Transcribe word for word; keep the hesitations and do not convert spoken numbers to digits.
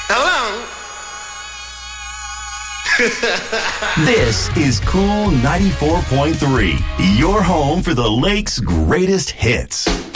Hello? This is Cool ninety-four point three, your home for the Lake's greatest hits.